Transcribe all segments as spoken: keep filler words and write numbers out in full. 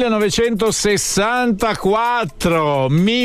millenovecentosessantaquattro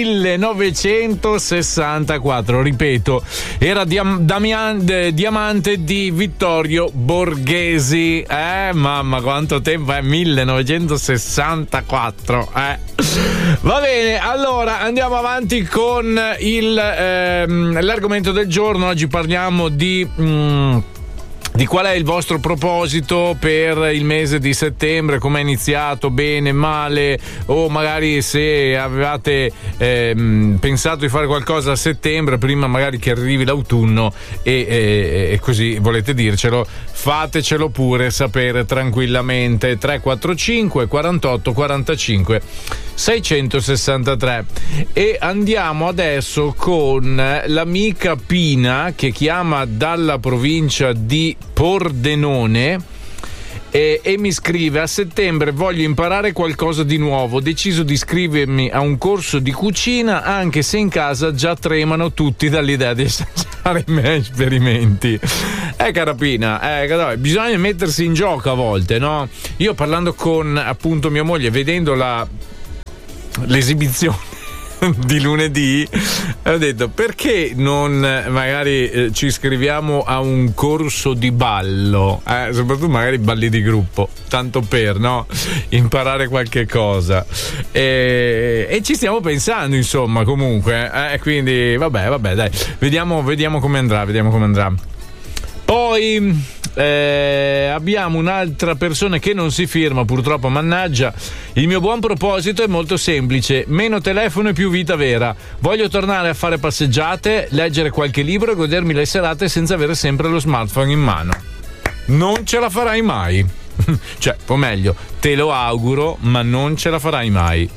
millenovecentosessantaquattro, ripeto, era Diam- Damian- eh, Diamante di Vittorio Borghesi. Eh, mamma, quanto tempo è, millenovecentosessantaquattro, eh. Va bene, allora andiamo avanti con il ehm, l'argomento del giorno. Oggi parliamo di mm, di qual è il vostro proposito per il mese di settembre, come è iniziato, bene, male, o magari se avevate ehm, pensato di fare qualcosa a settembre prima magari che arrivi l'autunno e, e, e così volete dircelo, fatecelo pure sapere tranquillamente. Tre quattro cinque quarantotto quarantacinque seicentosessantatré. E andiamo adesso con l'amica Pina che chiama dalla provincia di Pordenone e, e mi scrive: a settembre voglio imparare qualcosa di nuovo, ho deciso di iscrivermi a un corso di cucina anche se in casa già tremano tutti dall'idea di assaggiare i miei esperimenti. Eh carapina, eh, no, bisogna mettersi in gioco a volte, no? Io parlando con appunto mia moglie, vedendo la l'esibizione di lunedì, ho detto perché non magari eh, ci iscriviamo a un corso di ballo, eh, soprattutto magari balli di gruppo, tanto per no imparare qualche cosa, e, e ci stiamo pensando insomma comunque, eh, quindi vabbè vabbè dai, vediamo vediamo come andrà, vediamo come andrà. Poi eh, abbiamo un'altra persona che non si firma purtroppo, mannaggia. Il mio buon proposito è molto semplice: meno telefono e più vita vera. Voglio tornare a fare passeggiate, leggere qualche libro e godermi le serate senza avere sempre lo smartphone in mano. Non ce la farai mai. Cioè, o meglio, te lo auguro, ma non ce la farai mai.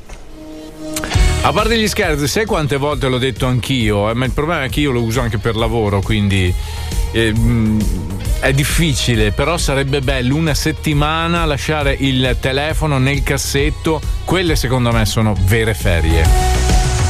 A parte gli scherzi, sai quante volte l'ho detto anch'io, eh, ma il problema è che io lo uso anche per lavoro, quindi eh, è difficile, però sarebbe bello una settimana lasciare il telefono nel cassetto. Quelle secondo me sono vere ferie.